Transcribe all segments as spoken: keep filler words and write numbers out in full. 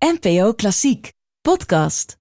N P O Klassiek, podcast.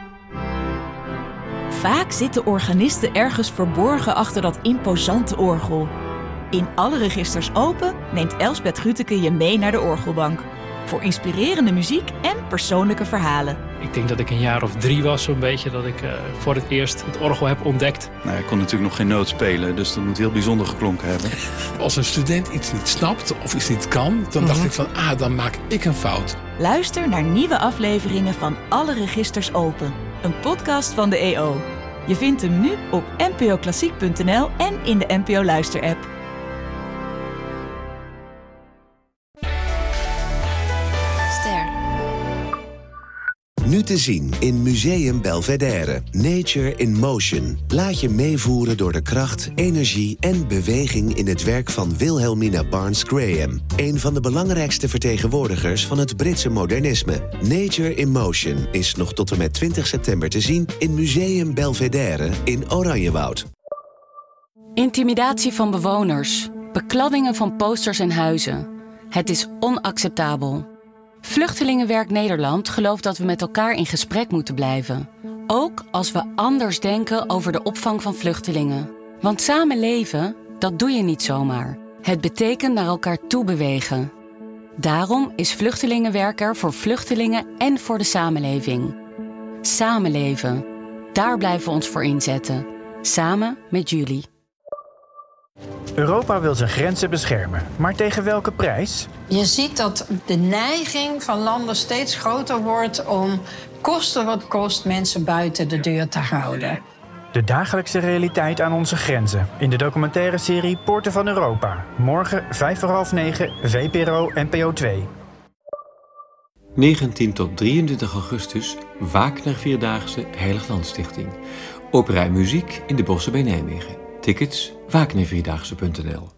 Vaak zitten organisten ergens verborgen achter dat imposante orgel. In Alle Registers Open neemt Elsbeth Grütke je mee naar de orgelbank. Voor inspirerende muziek en persoonlijke verhalen. Ik denk dat ik een jaar of drie was zo'n beetje dat ik uh, voor het eerst het orgel heb ontdekt. Nou, ik kon natuurlijk nog geen noot spelen, dus dat moet heel bijzonder geklonken hebben. Als een student iets niet snapt of iets niet kan, dan mm-hmm. dacht ik van, ah, dan maak ik een fout. Luister naar nieuwe afleveringen van Alle Registers Open. Een podcast van de E O. Je vindt hem nu op n p o klassiek punt n l en in de N P O Luister-app. Nu te zien in Museum Belvedere. Nature in Motion. Laat je meevoeren door de kracht, energie en beweging in het werk van Wilhelmina Barnes Graham. Een van de belangrijkste vertegenwoordigers van het Britse modernisme. Nature in Motion is nog tot en met twintig september te zien in Museum Belvedere in Oranjewoud. Intimidatie van bewoners. Bekladdingen van posters en huizen. Het is onacceptabel. Vluchtelingenwerk Nederland gelooft dat we met elkaar in gesprek moeten blijven. Ook als we anders denken over de opvang van vluchtelingen. Want samen leven, dat doe je niet zomaar. Het betekent naar elkaar toe bewegen. Daarom is Vluchtelingenwerk er voor vluchtelingen en voor de samenleving. Samenleven. Daar blijven we ons voor inzetten. Samen met jullie. Europa wil zijn grenzen beschermen, maar tegen welke prijs? Je ziet dat de neiging van landen steeds groter wordt om koste wat kost mensen buiten de deur te houden. De dagelijkse realiteit aan onze grenzen in de documentaire serie Poorten van Europa. Morgen vijf voor half negen, V P R O N P O twee. negentien tot drieëntwintig augustus, Wagner Vierdaagse Heiliglandstichting. Opera en muziek in de Bossen bij Nijmegen. Tickets wagner vierdaagse punt n l.